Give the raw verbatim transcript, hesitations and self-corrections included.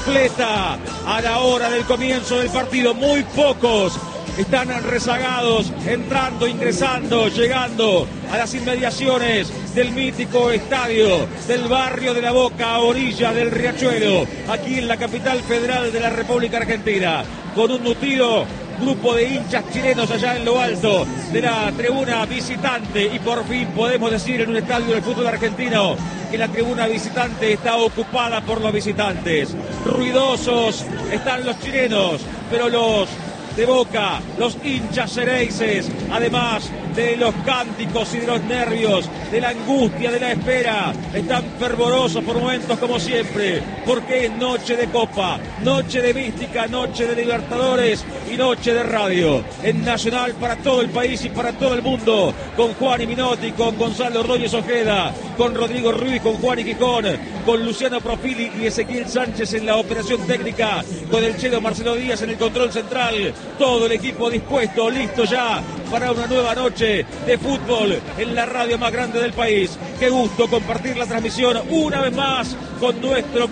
repleta a la hora del comienzo del partido. Muy pocos están rezagados, entrando, ingresando, llegando a las inmediaciones del mítico estadio del barrio de La Boca, a orillas del Riachuelo, aquí en la capital federal de la República Argentina, con un nutrido grupo de hinchas chilenos allá en lo alto de la tribuna visitante. Y por fin podemos decir en un estadio del fútbol argentino que la tribuna visitante está ocupada por los visitantes. Ruidosos están los chilenos, pero los de Boca, los hinchas xereises, además de los cánticos y de los nervios, de la angustia, de la espera, están fervorosos por momentos como siempre, porque es noche de copa, noche de mística, noche de Libertadores y noche de radio. En Nacional para todo el país y para todo el mundo, con Juan y Minotti, con Gonzalo Ordóñez Ojeda, con Rodrigo Ruiz, con Juan y Quijón, con Luciano Profili y Ezequiel Sánchez en la operación técnica, con el chelo Marcelo Díaz en el control central. Todo el equipo dispuesto, listo ya para una nueva noche de fútbol en la radio más grande del país. Qué gusto compartir la transmisión una vez más con nuestro